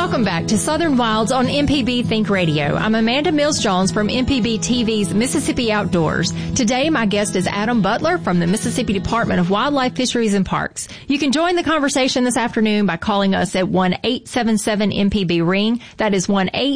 Welcome back to Southern Wilds on MPB Think Radio. I'm Amanda Mills-Jones from MPB TV's Mississippi Outdoors. Today, my guest is Adam Butler from the Mississippi Department of Wildlife, Fisheries, and Parks. You can join the conversation this afternoon by calling us at 1-877-MPB-RING. That is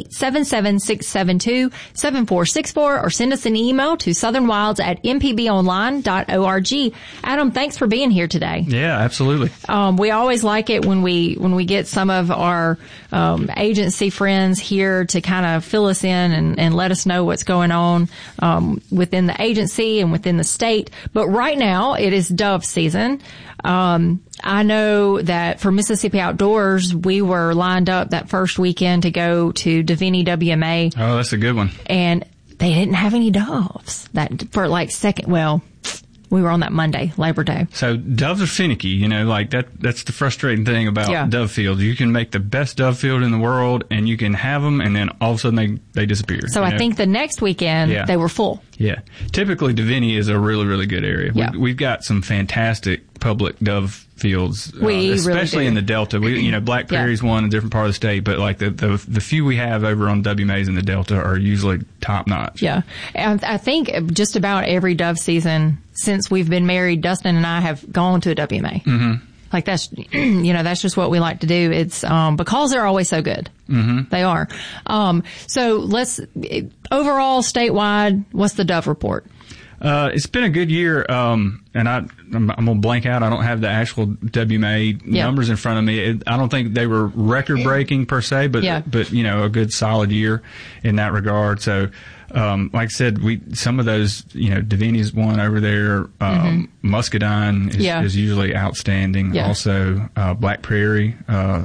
1-877-672-7464, or send us an email to southernwilds@mpbonline.org. Adam, thanks for being here today. Yeah, absolutely. We always like it when we get some of our agency friends here to kind of fill us in and let us know what's going on within the agency and within the state. But right now, it is dove season. I know that for Mississippi Outdoors, we were lined up that first weekend to go to Davini WMA. Oh, that's a good one. And they didn't have any doves we were on that Monday, Labor Day. So doves are finicky, that's the frustrating thing about dove fields. You can make the best dove field in the world and you can have them and then all of a sudden they disappear. So I think the next weekend they were full. Yeah. Typically Davini is a really, really good area. Yeah. We've got some fantastic public dove fields, especially really in the Delta. Black Prairie's one, a different part of the state, but like the few we have over on WMAs in the Delta are usually top notch. Yeah. And I think just about every dove season since we've been married, Dustin and I have gone to a WMA. Mm-hmm. Like that's, that's just what we like to do. It's, because they're always so good. Mm-hmm. They are. So overall statewide, what's the dove report? It's been a good year, and I'm gonna blank out. I don't have the actual WMA numbers in front of me. I don't think they were record breaking per se, but a good solid year in that regard. So, like I said, some of those, Davini's one over there, Muscadine is usually outstanding. Yeah. Also, Black Prairie,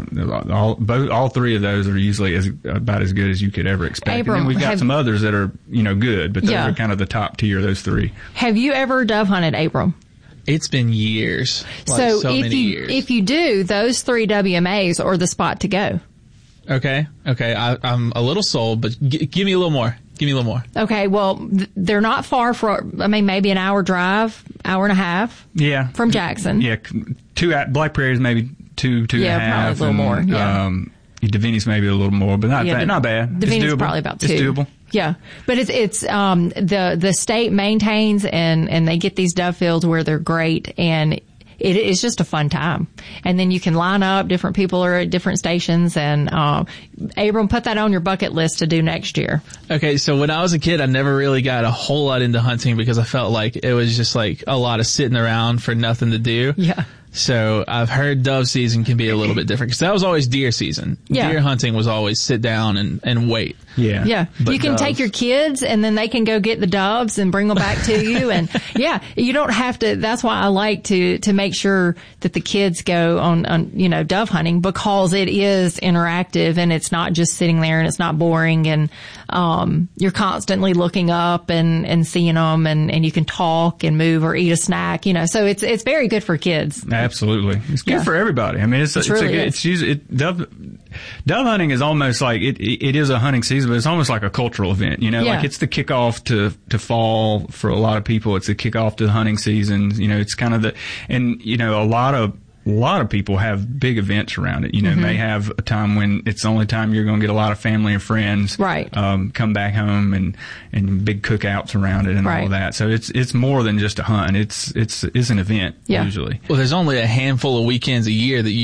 all three of those are usually about as good as you could ever expect. Abram, and then we've got some others that are, good, but those are kind of the top tier, those three. Have you ever dove hunted, Abram? It's been years. So many years. If you do, those three WMAs are the spot to go. Okay. I'm a little sold, but give me a little more. Okay, well, they're not far maybe an hour drive, hour and a half. Yeah. From Jackson. Yeah. Black Prairie is maybe two and a half. Probably a little more. Yeah. Davini's maybe a little more, but not bad. Davini's probably about 2. It's doable. Yeah. But it's the state maintains and they get these dove fields where they're great, and it is just a fun time. And then you can line up, different people are at different stations, and Abram, put that on your bucket list to do next year. Okay, so when I was a kid, I never really got a whole lot into hunting because I felt like it was just like a lot of sitting around for nothing to do. Yeah. So I've heard dove season can be a little bit different because that was always deer season. Yeah. Deer hunting was always sit down and wait. Yeah. Yeah. But you can take your kids and then they can go get the doves and bring them back to you. And you don't have to, that's why I like to make sure that the kids go on, dove hunting, because it is interactive and it's not just sitting there and it's not boring, and, you're constantly looking up and seeing them, and you can talk and move or eat a snack, so it's very good for kids. Absolutely. It's good for everybody. I mean, dove hunting is almost like it is a hunting season, but it's almost like a cultural event, like it's the kickoff to fall for a lot of people. It's the kickoff to the hunting season. It's kind of a lot of people have big events around it. May have a time when it's the only time you're going to get a lot of family and friends, right? Come back home and big cookouts around it and all of that. So it's more than just a hunt. It's an event usually. Well, there's only a handful of weekends a year that you